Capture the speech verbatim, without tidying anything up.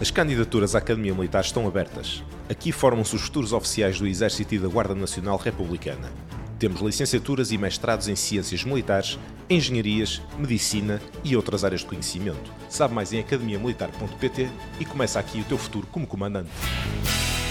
As candidaturas à Academia Militar estão abertas. Aqui formam-se os futuros oficiais do Exército e da Guarda Nacional Republicana. Temos licenciaturas e mestrados em Ciências Militares, Engenharias, Medicina e outras áreas de conhecimento. Sabe mais em academia militar ponto pt e começa aqui o teu futuro como comandante.